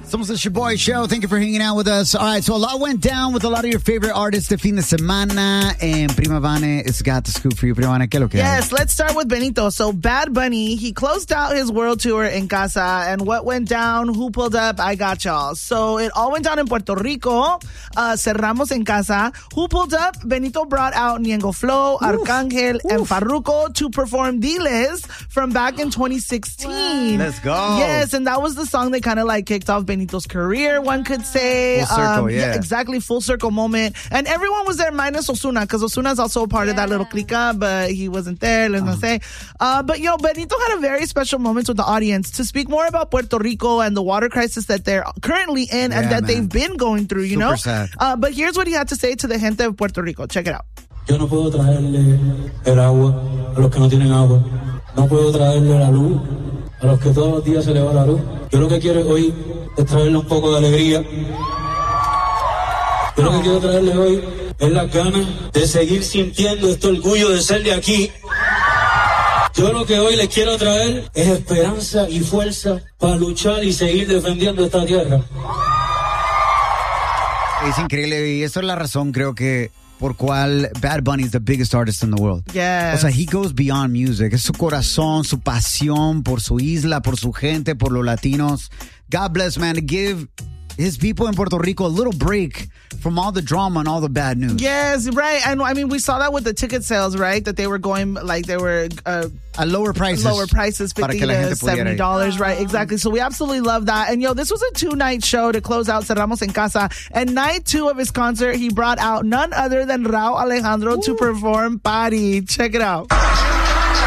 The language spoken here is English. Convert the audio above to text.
Somos the Boy Show. Thank you for hanging out with us. All right, so a lot went down with a lot of your favorite artists de fin de semana. And Prima Vane has got the scoop for you. Prima Vane, ¿qué es lo que hay? Yes, let's start with Benito. So Bad Bunny, he closed out his world tour in Casa. And what went down? Who pulled up? I got y'all. So it all went down in Puerto Rico. Cerramos en Casa. Who pulled up? Benito brought out Ñengo Flow, Arcángel, and Farruko to perform Diles from back in 2016. Let's go. Yes, and that was the song that kind of like kicked off Benito's career, one could say. Full circle, yeah. Exactly, full circle moment. And everyone was there minus Ozuna, because Ozuna is also a part of that little clica, but he wasn't there, let's not say. But, Benito had a very special moment with the audience to speak more about Puerto Rico and the water crisis that they're currently in and that they've been going through, you know? Sad. But here's what he had to say to the gente of Puerto Rico. Check it out. Yo no puedo traerle el agua a los que no tienen agua. No puedo traerle la luz a los que todos los días se le va la luz. Yo lo que quiero hoy es traerle un poco de alegría. Yo lo que quiero traerle hoy es las ganas de seguir sintiendo este orgullo de ser de aquí. Yo lo que hoy les quiero traer es esperanza y fuerza para luchar y seguir defendiendo esta tierra. Es increíble y eso es la razón, creo que por cual Bad Bunny is the biggest artist in the world. Yes. O sea, he goes beyond music. Es su corazón, su pasión por su isla, por su gente, por los latinos. God bless, man, to give his people in Puerto Rico a little break from all the drama and all the bad news. Yes, right. And I mean, we saw that with the ticket sales, right? That they were going, like they were... at lower prices. $50 to $70, right? Exactly. So we absolutely love that. And this was a 2-night show to close out Cerramos en Casa. And night 2 of his concert, he brought out none other than Rauw Alejandro to perform Party. Check it out.